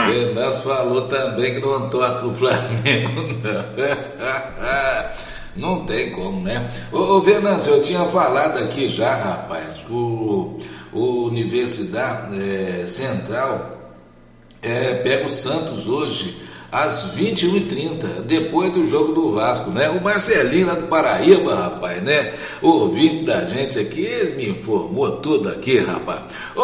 Venâncio falou também que não torce pro Flamengo, não. Não tem como, né? Ô Venâncio, eu tinha falado aqui já, rapaz, o Universidade Central pega o Santos hoje às 21h30, depois do jogo do Vasco, né? O Marcelinho lá do Paraíba, rapaz, né? O ouvinte da gente aqui, ele me informou tudo aqui, rapaz.